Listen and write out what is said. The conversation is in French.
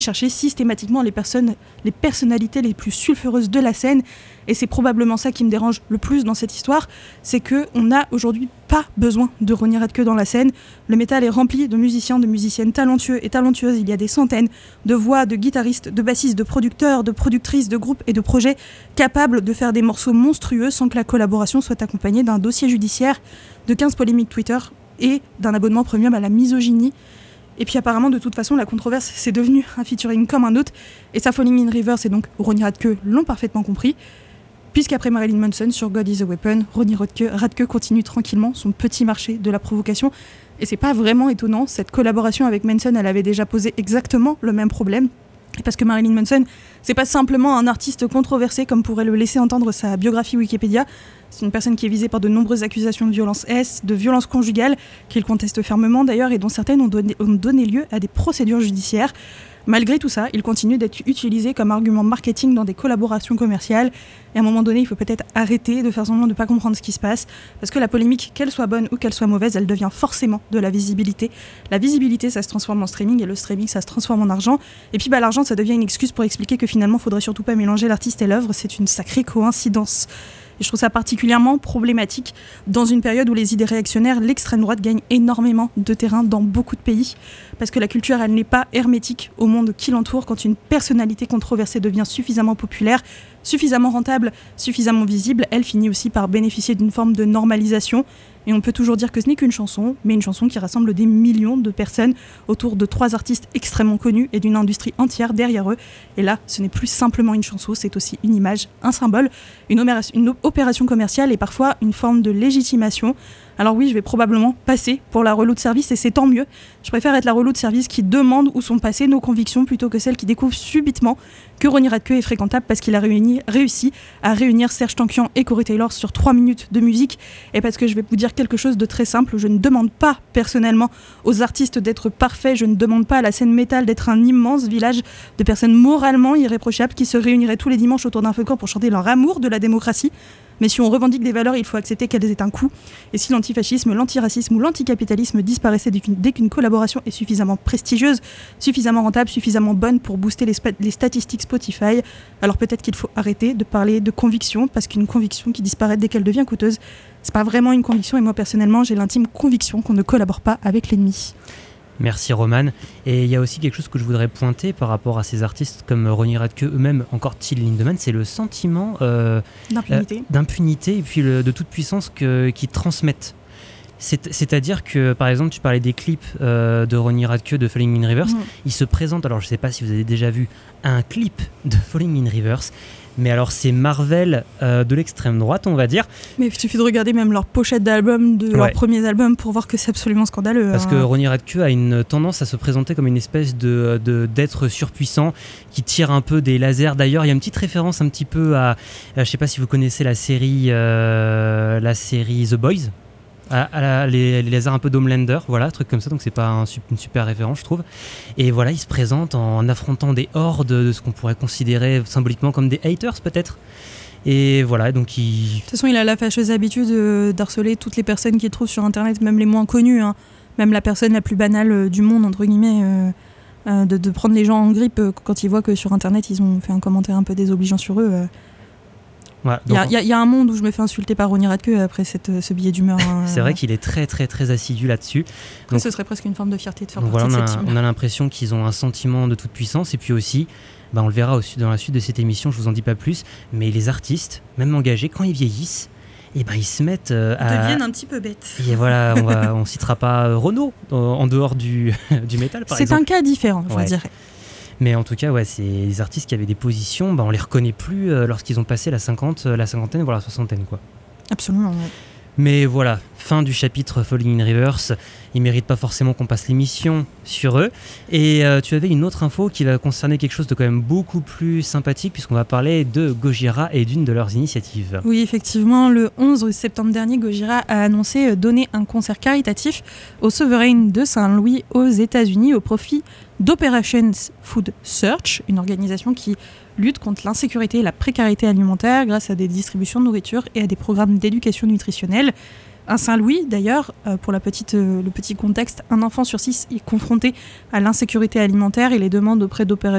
chercher systématiquement les personnalités les plus sulfureuses de la scène, et c'est probablement ça qui me dérange le plus dans cette histoire, c'est qu'on n'a aujourd'hui pas besoin de Ronnie Radke dans la scène. Le métal est rempli de musiciens, de musiciennes talentueux et talentueuses, il y a des centaines de voix, de guitaristes, de bassistes, de producteurs, de productrices, de groupes et de projets capables de faire des morceaux monstrueux sans que la collaboration soit accompagnée d'un dossier judiciaire, de 15 polémiques Twitter et d'un abonnement premium à la misogynie. Et puis apparemment, de toute façon, la controverse, c'est devenu un featuring comme un autre. Et ça, Falling in Reverse et donc Ronnie Radke l'ont parfaitement compris. Puisqu'après Marilyn Manson sur God is a Weapon, Ronnie Radke continue tranquillement son petit marché de la provocation. Et c'est pas vraiment étonnant, cette collaboration avec Manson, elle avait déjà posé exactement le même problème. Parce que Marilyn Manson, c'est pas simplement un artiste controversé comme pourrait le laisser entendre sa biographie Wikipédia. C'est une personne qui est visée par de nombreuses accusations de violence de violence conjugale, qu'il conteste fermement d'ailleurs, et dont certaines ont donné lieu à des procédures judiciaires. Malgré tout ça, il continue d'être utilisé comme argument marketing dans des collaborations commerciales. Et à un moment donné, il faut peut-être arrêter de faire semblant de ne pas comprendre ce qui se passe. Parce que la polémique, qu'elle soit bonne ou qu'elle soit mauvaise, elle devient forcément de la visibilité. La visibilité, ça se transforme en streaming, et le streaming, ça se transforme en argent. Et puis l'argent, ça devient une excuse pour expliquer que finalement, il ne faudrait surtout pas mélanger l'artiste et l'œuvre. C'est une sacrée coïncidence. Et je trouve ça particulièrement problématique dans une période où les idées réactionnaires, l'extrême droite gagne énormément de terrain dans beaucoup de pays. Parce que la culture, elle n'est pas hermétique au monde qui l'entoure. Quand une personnalité controversée devient suffisamment populaire, suffisamment rentable, suffisamment visible, elle finit aussi par bénéficier d'une forme de normalisation. Et on peut toujours dire que ce n'est qu'une chanson, mais une chanson qui rassemble des millions de personnes autour de 3 artistes extrêmement connus et d'une industrie entière derrière eux. Et là, ce n'est plus simplement une chanson, c'est aussi une image, un symbole, une opération commerciale et parfois une forme de légitimation. Alors oui, je vais probablement passer pour la relou de service, et c'est tant mieux. Je préfère être la relou de service qui demande où sont passées nos convictions plutôt que celle qui découvre subitement que Ronnie Radke est fréquentable parce qu'il a réussi à réunir Serge Tankian et Corey Taylor sur 3 minutes de musique. Et parce que je vais vous dire quelque chose de très simple, je ne demande pas personnellement aux artistes d'être parfaits, je ne demande pas à la scène métal d'être un immense village de personnes moralement irréprochables qui se réuniraient tous les dimanches autour d'un feu camp pour chanter leur amour de la démocratie. Mais si on revendique des valeurs, il faut accepter qu'elles aient un coût. Et si l'antifascisme, l'antiracisme ou l'anticapitalisme disparaissaient dès qu'une collaboration est suffisamment prestigieuse, suffisamment rentable, suffisamment bonne pour booster les statistiques Spotify, alors peut-être qu'il faut arrêter de parler de conviction, parce qu'une conviction qui disparaît dès qu'elle devient coûteuse, c'est pas vraiment une conviction. Et moi personnellement, j'ai l'intime conviction qu'on ne collabore pas avec l'ennemi. Merci Romane. Et il y a aussi quelque chose que je voudrais pointer par rapport à ces artistes comme Ronnie Radke eux-mêmes, encore Till Lindemann, c'est le sentiment d'impunité et puis de toute puissance qu'ils transmettent. C'est-à-dire que, par exemple, tu parlais des clips de Ronnie Radke de Falling in Reverse, il se présente, alors je ne sais pas si vous avez déjà vu un clip de Falling in Reverse, mais alors c'est Marvel de l'extrême droite, on va dire. Mais il suffit de regarder même leur pochette d'album, leurs premiers albums, pour voir que c'est absolument scandaleux. Parce que Ronnie Radke a une tendance à se présenter comme une espèce d'être surpuissant qui tire un peu des lasers. D'ailleurs, il y a une petite référence un petit peu à je ne sais pas si vous connaissez la série The Boys. Les lasers un peu d'Homelander, voilà, truc comme ça, donc c'est pas une super référence, je trouve. Et voilà, il se présente en affrontant des hordes de ce qu'on pourrait considérer symboliquement comme des haters, peut-être. Et voilà, donc De toute façon, il a la fâcheuse habitude d'harceler toutes les personnes qu'il trouve sur Internet, même les moins connues, hein. Même la personne la plus banale du monde, entre guillemets, de prendre les gens en grippe quand il voit que sur Internet, ils ont fait un commentaire un peu désobligeant sur eux. Voilà, il y a un monde où je me fais insulter par Ronnie Radke après ce billet d'humeur. C'est vrai qu'il est très très très assidu là-dessus. Donc, ce serait presque une forme de fierté de faire partie voilà, de cette team. On a l'impression qu'ils ont un sentiment de toute puissance, et puis aussi, on le verra dans la suite de cette émission, je vous en dis pas plus, mais les artistes, même engagés, quand ils vieillissent, ils se mettent à... deviennent un petit peu bêtes. Et voilà, on citera pas Renaud en dehors du métal, par exemple. C'est un cas différent, je dirais. Mais en tout cas, c'est des artistes qui avaient des positions, on les reconnaît plus lorsqu'ils ont passé la cinquantaine, voire la soixantaine, quoi. Absolument, ouais. Mais voilà, fin du chapitre Falling in Reverse. Ils méritent pas forcément qu'on passe l'émission sur eux. Et tu avais une autre info qui va concerner quelque chose de quand même beaucoup plus sympathique, puisqu'on va parler de Gojira et d'une de leurs initiatives. Oui, effectivement, le 11 septembre dernier, Gojira a annoncé donner un concert caritatif au Sovereign de Saint-Louis aux États-Unis au profit d'Operations Food Search, une organisation qui lutte contre l'insécurité et la précarité alimentaire grâce à des distributions de nourriture et à des programmes d'éducation nutritionnelle. Un Saint-Louis, d'ailleurs, pour le petit contexte, un enfant sur 6 est confronté à l'insécurité alimentaire et les demandes auprès d'opérateurs